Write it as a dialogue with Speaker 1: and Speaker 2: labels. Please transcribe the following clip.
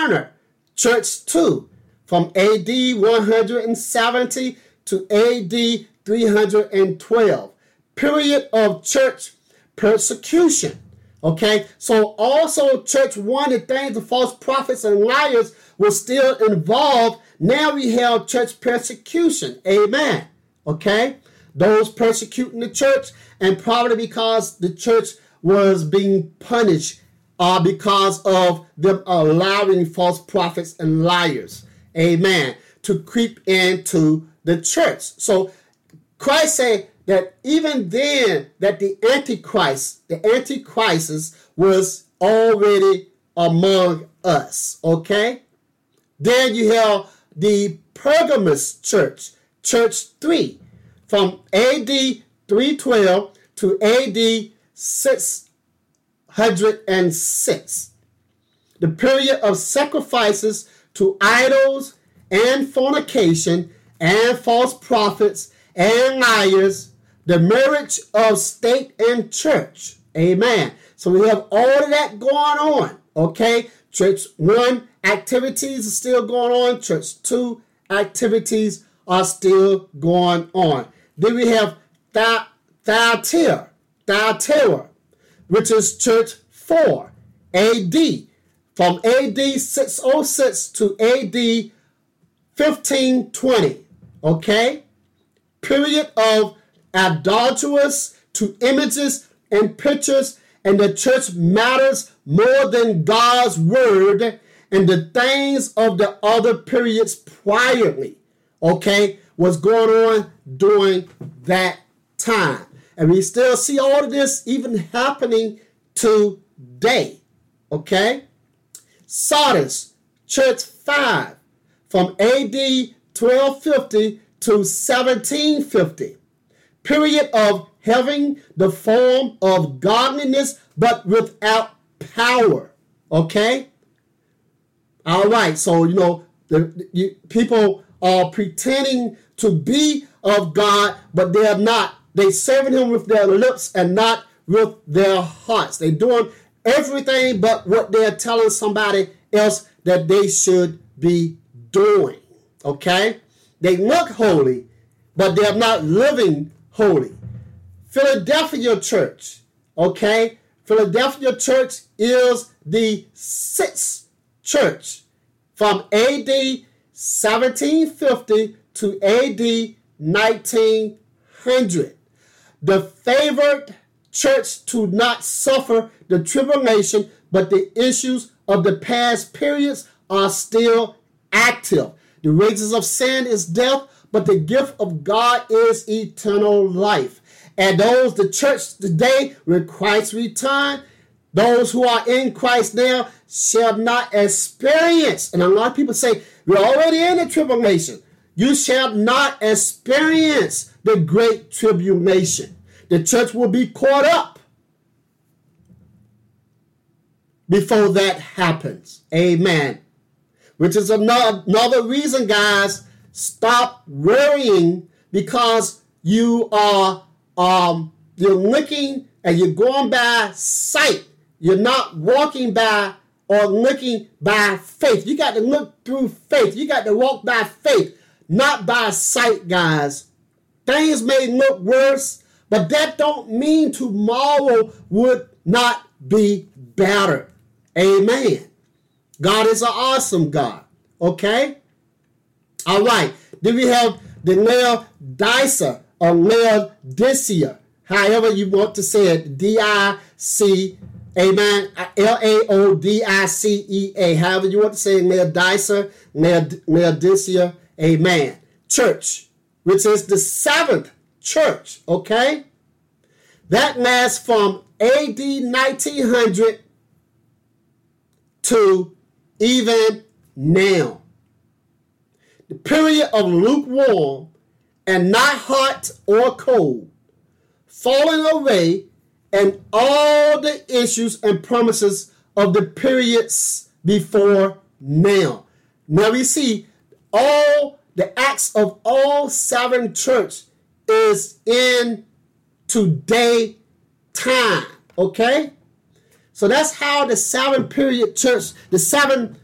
Speaker 1: Smyrna, Church 2, from AD 170 to AD 312. Period of church persecution. Okay, so also Church 1, the things of false prophets and liars was still involved. Now we have church persecution. Amen. Okay, those persecuting the church, and probably because the church was being punished because of them allowing false prophets and liars, amen, to creep into the church. So Christ said that even then that the Antichrist was already among us, okay? Then you have the Pergamos church, Church 3, from AD 312 to AD 606. The period of sacrifices to idols and fornication and false prophets and liars, the marriage of state and church. Amen. So we have all of that going on. Okay. Church 1 activities are still going on. Church 2 activities are still going on. Then we have Thyatira, which is Church 4 AD, from AD 606 to AD 1520. Okay? Period of idolatrous to images and pictures, and the church matters more than God's word and the things of the other periods priorly, okay, was going on during that time. And we still see all of this even happening today, okay? Sardis, Church 5, from AD 1250 to 1750. Period of having the form of godliness but without power. Okay? All right. So, people are pretending to be of God, but they are not. They serving him with their lips and not with their hearts. They're doing everything but what they're telling somebody else that they should be doing. Okay? They look holy, but they're not living holy. Philadelphia Church, okay? Philadelphia Church is the 6th church from AD 1750 to AD 1900. The favored church to not suffer the tribulation, but the issues of the past periods are still active. The wages of sin is death, but the gift of God is eternal life. And the church today, when Christ return, those who are in Christ now shall not experience. And a lot of people say, we're already in the tribulation. You shall not experience the great tribulation. The church will be caught up before that happens. Amen. Which is another reason, guys, stop worrying, because you are you're looking and you're going by sight. You're not walking by or looking by faith. You got to look through faith. You got to walk by faith, not by sight, guys. Things may look worse, but that don't mean tomorrow would not be better. Amen. God is an awesome God. Okay? All right. Then we have the Laodicea or Laodicea, however you want to say it, D-I-C, amen, Laodicea, however you want to say it, Laodicea, amen. Church, which is the 7th church, okay? That lasts from AD 1900 to even now. The period of lukewarm and not hot or cold, falling away, and all the issues and promises of the periods before now. Now we see all the acts of all 7 church is in today time. Okay? So that's how the 7 period church, the 7